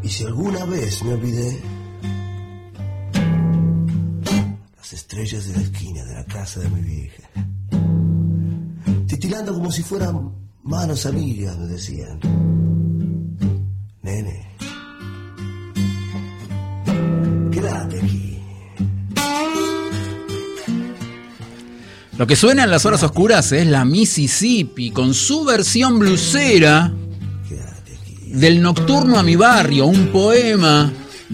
Y si alguna vez me olvidé, las estrellas de la esquina de la casa de mi vieja, titilando como si fueran manos amigas, me decían: nene, quédate aquí. Lo que suena en las horas oscuras es la Mississippi, con su versión blusera del Nocturno a mi barrio, un poema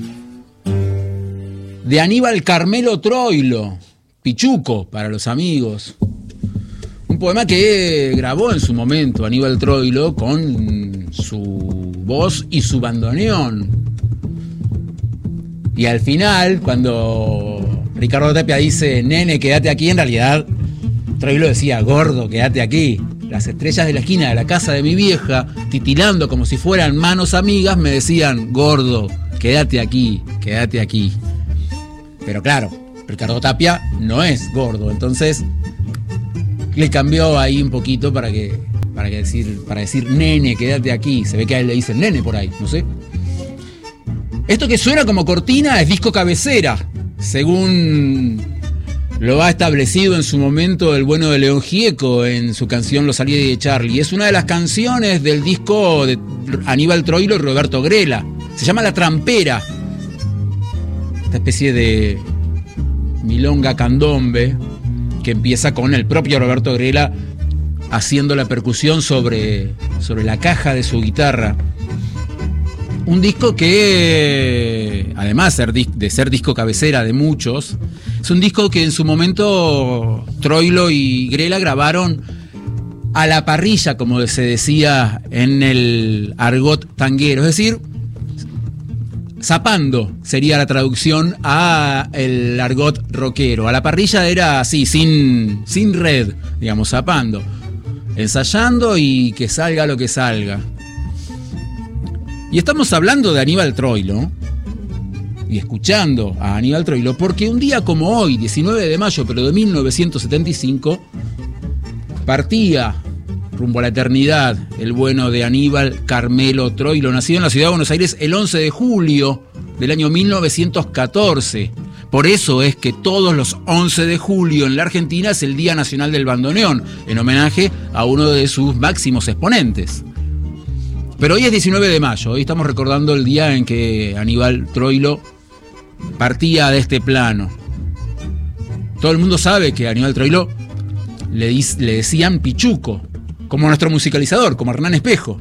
de Aníbal Carmelo Troilo, Pichuco para los amigos. Un poema que grabó en su momento Aníbal Troilo con su voz y su bandoneón. Y al final, cuando Ricardo Tapia dice: nene, quédate aquí, en realidad Troilo decía: gordo, quédate aquí. Las estrellas de la esquina de la casa de mi vieja, titilando como si fueran manos amigas, me decían: gordo, quédate aquí, quédate aquí. Pero claro, Ricardo Tapia no es gordo, entonces le cambió ahí un poquito para decir nene, quédate aquí. Se ve que a él le dicen nene por ahí, no sé. Esto que suena como cortina es disco cabecera, según lo ha establecido en su momento el bueno de León Gieco en su canción Los Alieri de Charlie. Es una de las canciones del disco de Aníbal Troilo y Roberto Grela. Se llama La Trampera. Esta especie de milonga candombe que empieza con el propio Roberto Grela haciendo la percusión sobre la caja de su guitarra. Un disco que, además de ser disco cabecera de muchos, es un disco que en su momento Troilo y Grela grabaron a la parrilla, como se decía en el argot tanguero, es decir, zapando sería la traducción a el argot rockero. A la parrilla era así, sin red, digamos, zapando, ensayando y que salga lo que salga. Y estamos hablando de Aníbal Troilo y escuchando a Aníbal Troilo porque un día como hoy, 19 de mayo, pero de 1975, partía rumbo a la eternidad el bueno de Aníbal Carmelo Troilo, nacido en la ciudad de Buenos Aires el 11 de julio del año 1914. Por eso es que todos los 11 de julio en la Argentina es el Día Nacional del Bandoneón, en homenaje a uno de sus máximos exponentes. Pero hoy es 19 de mayo, hoy estamos recordando el día en que Aníbal Troilo partía de este plano. Todo el mundo sabe que a Aníbal Troilo le decían Pichuco, como nuestro musicalizador, como Hernán Espejo.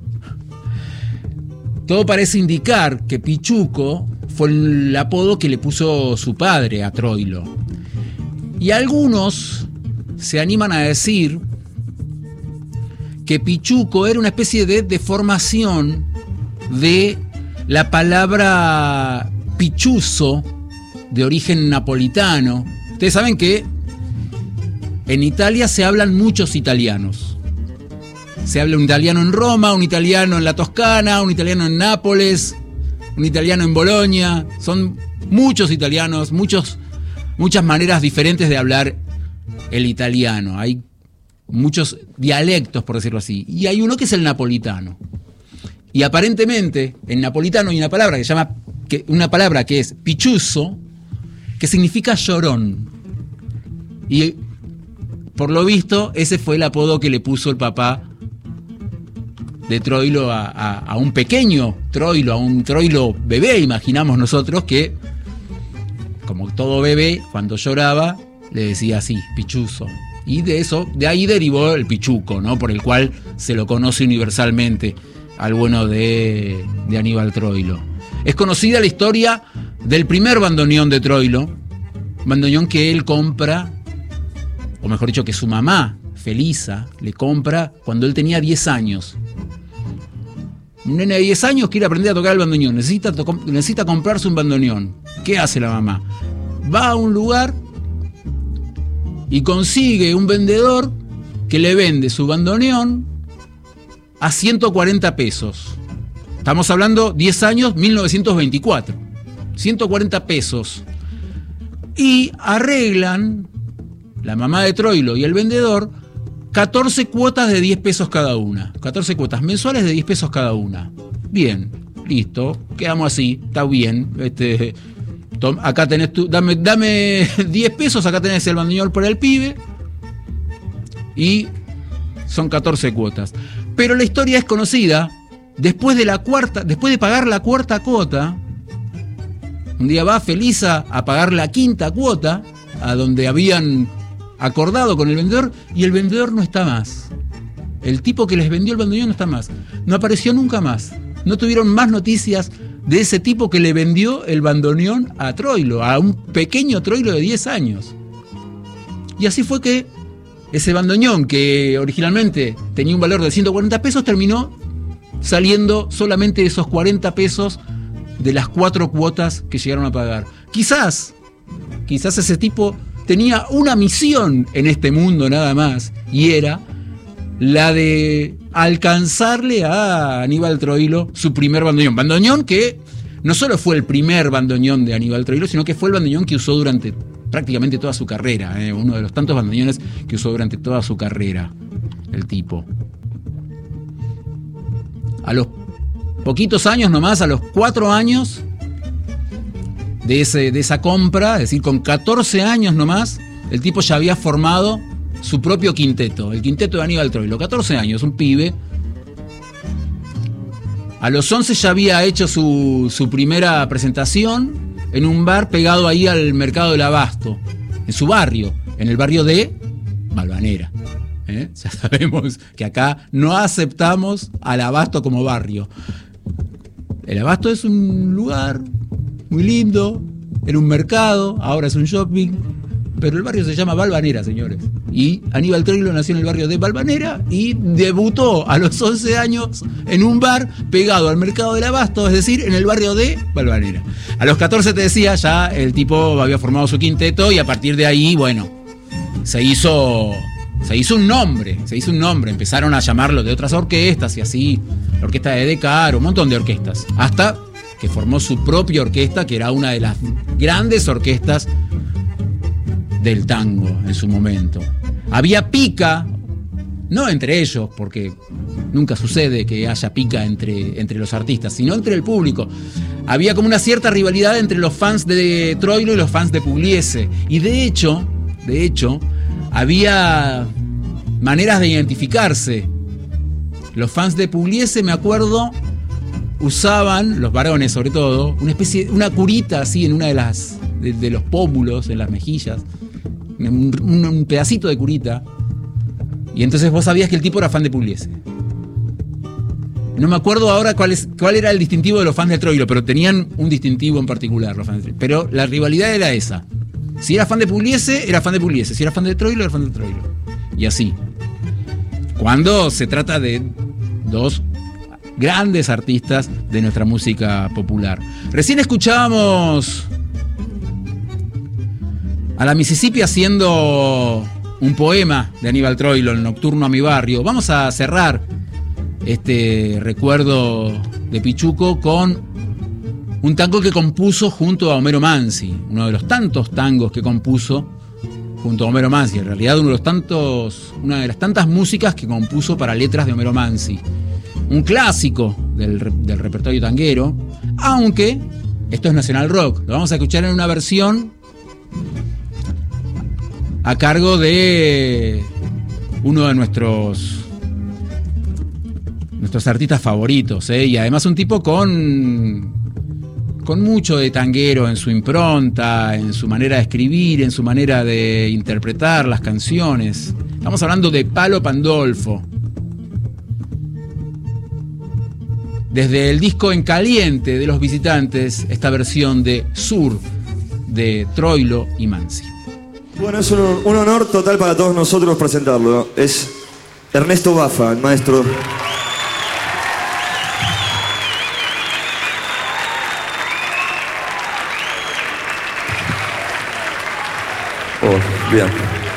Todo parece indicar que Pichuco fue el apodo que le puso su padre a Troilo. Y algunos se animan a decir que Pichuco era una especie de deformación de la palabra pichuzo, de origen napolitano. Ustedes saben que en Italia se hablan muchos italianos. Se habla un italiano en Roma, un italiano en la Toscana, un italiano en Nápoles, un italiano en Bolonia. Son muchos italianos, muchas maneras diferentes de hablar el italiano. Hay muchos dialectos, por decirlo así. Y hay uno que es el napolitano. Y aparentemente, en napolitano hay una palabra que es pichuzo, que significa llorón. Y por lo visto, ese fue el apodo que le puso el papá de Troilo a un pequeño Troilo, a un Troilo bebé, imaginamos nosotros, que, como todo bebé, cuando lloraba, le decía así, pichuzo. Y de ahí derivó el Pichuco, ¿no? Por el cual se lo conoce universalmente al bueno de Aníbal Troilo. Es conocida la historia del primer bandoneón de Troilo, bandoneón que él compra, o mejor dicho, que su mamá, Felisa, le compra cuando él tenía 10 años. Un nene de 10 años quiere aprender a tocar el bandoneón, necesita comprarse un bandoneón. ¿Qué hace la mamá? Va a un lugar y consigue un vendedor que le vende su bandoneón a 140 pesos. Estamos hablando 10 años, 1924. 140 pesos. Y arreglan, la mamá de Troilo y el vendedor, 14 cuotas de 10 pesos cada una. 14 cuotas mensuales de 10 pesos cada una. Bien, listo, quedamos así, está bien. Acá tenés dame 10 pesos, acá tenés el bandoneón para el pibe. Y son 14 cuotas. Pero la historia es conocida. Después de pagar la cuarta cuota, un día va Felisa a pagar la quinta cuota, a donde habían acordado con el vendedor, y el vendedor no está más. El tipo que les vendió el bandoneón no está más. No apareció nunca más. No tuvieron más noticias de ese tipo que le vendió el bandoneón a Troilo, a un pequeño Troilo de 10 años. Y así fue que ese bandoneón, que originalmente tenía un valor de 140 pesos, terminó saliendo solamente esos 40 pesos de las 4 cuotas que llegaron a pagar. Quizás ese tipo tenía una misión en este mundo nada más, y era la de alcanzarle a Aníbal Troilo su primer bandoneón. Bandoneón que no solo fue el primer bandoneón de Aníbal Troilo, sino que fue el bandoneón que usó durante prácticamente toda su carrera. Uno de los tantos bandoneones que usó durante toda su carrera, el tipo. A los poquitos años nomás, a los 4 años de esa compra, es decir, con 14 años nomás, el tipo ya había formado su propio quinteto, el quinteto de Aníbal Troilo. 14 años, un pibe. A los 11 ya había hecho su primera presentación en un bar pegado ahí al mercado del Abasto, en su barrio, en el barrio de Valvanera. Ya sabemos que acá no aceptamos al Abasto como barrio. El Abasto es un lugar muy lindo, era un mercado, ahora es un shopping, pero el barrio se llama Valvanera, señores. Y Aníbal Troilo nació en el barrio de Valvanera y debutó a los 11 años en un bar pegado al mercado del Abasto, es decir, en el barrio de Valvanera. A los 14, te decía, ya el tipo había formado su quinteto, y a partir de ahí, bueno, se hizo un nombre. Empezaron a llamarlo de otras orquestas y así, la orquesta de Decaro, un montón de orquestas, hasta que formó su propia orquesta, que era una de las grandes orquestas del tango en su momento. Había pica, no entre ellos, porque nunca sucede que haya pica entre los artistas, sino entre el público. Había como una cierta rivalidad entre los fans de Troilo y los fans de Pugliese. Y de hecho, había maneras de identificarse. Los fans de Pugliese, me acuerdo, usaban, los varones sobre todo, una curita así en una de los pómulos, en las mejillas, un pedacito de curita, y entonces vos sabías que el tipo era fan de Pugliese. No me acuerdo ahora cuál era el distintivo de los fans de Troilo, pero tenían un distintivo en particular los fans de Troilo. Pero la rivalidad era esa. Si era fan de Pugliese, era fan de Pugliese. Si era fan de Troilo, era fan de Troilo. Y así. Cuando se trata de dos grandes artistas de nuestra música popular. Recién escuchábamos a la Mississippi haciendo un poema de Aníbal Troilo, El Nocturno a mi barrio. Vamos a cerrar este recuerdo de Pichuco con un tango que compuso junto a Homero Mansi, uno de los tantos tangos que compuso junto a Homero Mansi, en realidad una de las tantas músicas que compuso para letras de Homero Mansi. Un clásico del repertorio tanguero, aunque esto es Nacional Rock. Lo vamos a escuchar en una versión a cargo de uno de nuestros artistas favoritos, y además un tipo con mucho de tanguero en su impronta, en su manera de escribir, en su manera de interpretar las canciones. Estamos hablando de Palo Pandolfo. Desde el disco En Caliente de Los Visitantes, esta versión de Sur de Troilo y Mansi. Bueno, es un honor total para todos nosotros presentarlo. Es Ernesto Baffa, el maestro. Oh, bien.